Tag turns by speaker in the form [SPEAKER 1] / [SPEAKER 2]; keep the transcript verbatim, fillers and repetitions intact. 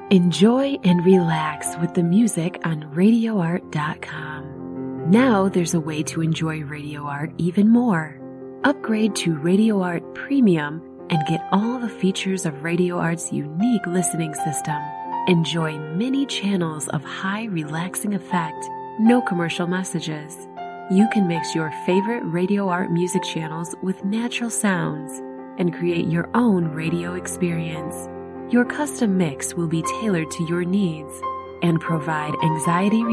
[SPEAKER 1] Enjoy and relax with the music on radio art dot com. Now there's a way to enjoy Radio Art even more. Upgrade to Radio Art Premium and get all the features of Radio Art's unique listening system. Enjoy many channels of high relaxing effect, no commercial messages. You can mix your favorite Radio Art music channels with natural sounds and create your own radio experience. Your custom mix will be tailored to your needs and provide anxiety